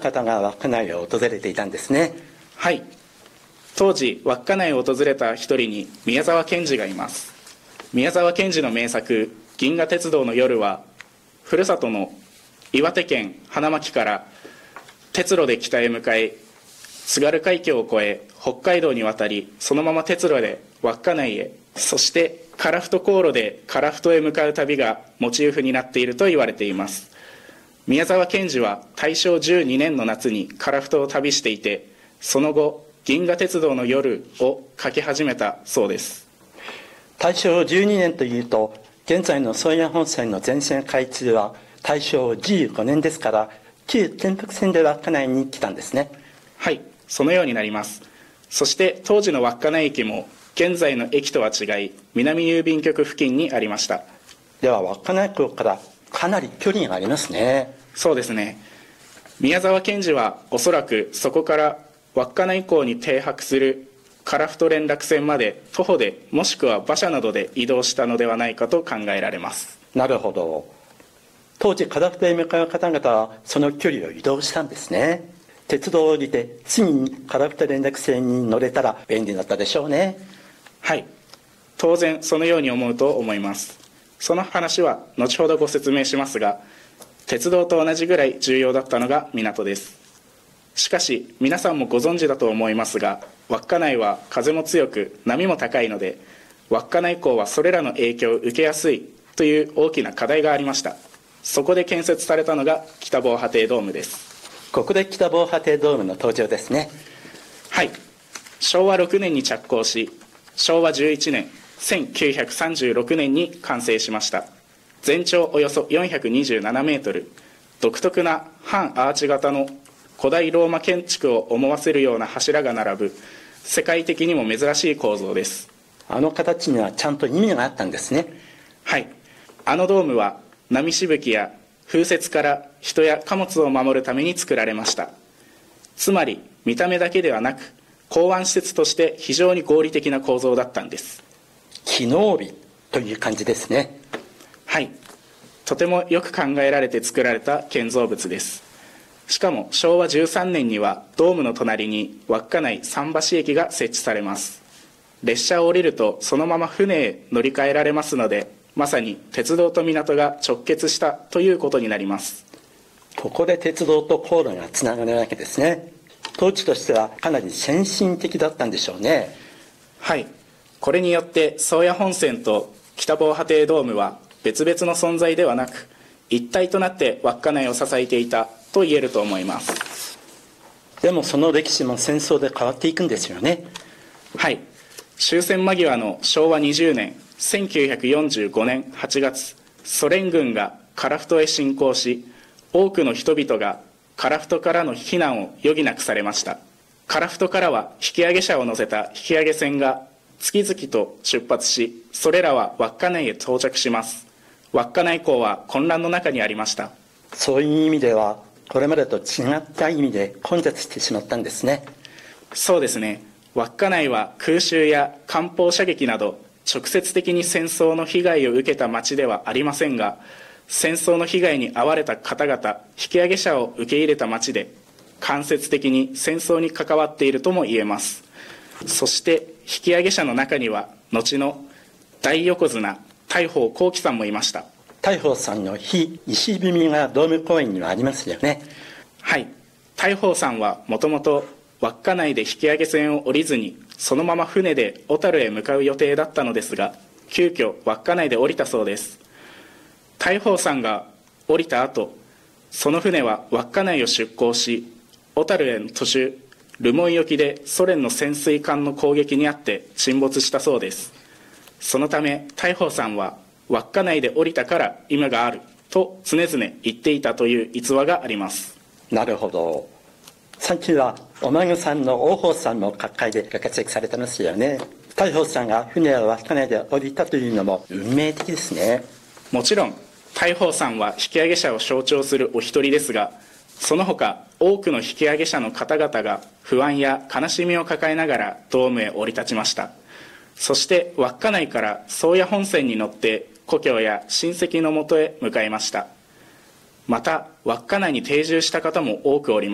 方が稚内を訪れていたんですね。 はい。当時稚内を訪れた一人に宮沢賢治がいます。宮沢賢治の名作「銀河鉄道の夜」は、ふるさとの岩手県花巻から鉄路で北へ向かい、津軽海峡を越え北海道に渡り、そのまま鉄路で稚内へ、そして樺太航路で樺太へ向かう旅がモチーフになっていると言われています。宮沢賢治は大正12年の夏に樺太を旅していて、その後銀河鉄道の夜を書き始めたそうです。 大正12年というと、現在の宗谷本線の全線開通は大正15年ですから、旧天福線で稚内に来たんですね。 はい、そのようになります。そして当時の稚内駅も現在の駅とは違い、南郵便局付近にありました。 では稚内港からかなり距離がありますね。 そうですね。宮沢賢治はおそらくそこから稚内港に停泊する樺太連絡船まで徒歩で、もしくは馬車などで移動したのではないかと考えられます。 なるほど。当時樺太へ向かう方々はその距離を移動したんですね。鉄道を降りて次に樺太連絡船に乗れたら便利だったでしょうね。 はい、当然そのように思うと思います。その話は後ほどご説明しますが、鉄道と同じぐらい重要だったのが港です。しかし皆さんもご存知だと思いますが、稚内は風も強く波も高いので、稚内港はそれらの影響を受けやすいという大きな課題がありました。そこで建設されたのが北防波堤ドームです。 ここで北防波堤ドームの登場ですね。 はい、昭和6年に着工し、昭和11年1936年に完成しました。全長およそ427メートル、独特な半アーチ型の古代ローマ建築を思わせるような柱が並ぶ、世界的にも珍しい構造です。 あの形にはちゃんと意味があったんですね。 はい、あのドームは波しぶきや風雪から人や貨物を守るために作られました。つまり見た目だけではなく、港湾施設として非常に合理的な構造だったんです。 機能美という感じですね。 はい、とてもよく考えられて作られた建造物です。しかも昭和13年にはドームの隣に稚内桟橋駅が設置されます。列車を降りるとそのまま船へ乗り換えられますので、まさに鉄道と港が直結したということになります。 ここで鉄道と航路がつながるわけですね。当地としてはかなり先進的だったんでしょうね。 はい、これによって宗谷本線と北防波堤ドームは別々の存在ではなく、一体となって稚内を支えていたと言えると思います。 でもその歴史も戦争で変わっていくんですよね。 はい、終戦間際の昭和20年1945年8月、ソ連軍が樺太へ侵攻し、多くの人々が樺太からの避難を余儀なくされました。樺太からは引き上げ車を乗せた引き上げ船が次々と出発し、それらは稚内へ到着します。稚内港は混乱の中にありました。 そういう意味ではこれまでと違った意味で混雑してしまったんですね。 そうですね。稚内は空襲や艦砲射撃など直接的に戦争の被害を受けた町ではありませんが、戦争の被害に遭われた方々、引き上げ者を受け入れた町で間接的に戦争に関わっているとも言えます。そして引き上げ者の中には後の大横綱大鵬幸喜さんもいました。 大鵬さんの非石踏みがドーム公園にはありますよね。 はい、大鵬さんはもともと稚内で引き上げ船を降りずにそのまま船で小樽へ向かう予定だったのですが、急遽稚内で降りたそうです。大鵬さんが降りた後、その船は稚内を出港し、小樽への途中留萌沖でソ連の潜水艦の攻撃にあって沈没したそうです。そのため大鵬さんは稚内で降りたから今があると常々言っていたという逸話があります。 なるほど。さっきはお孫さんの大鵬さんも各界でご活躍されてますよね。大鵬さんが船を稚内で降りたというのも運命的ですね。 もちろん大鵬さんは引き上げ者を象徴するお一人ですが、その他多くの引き上げ者の方々が不安や悲しみを抱えながらドームへ降り立ちました。そして稚内から宗谷本線に乗って故郷や親戚のもとへ向かいました。また稚内に定住した方も多くおります。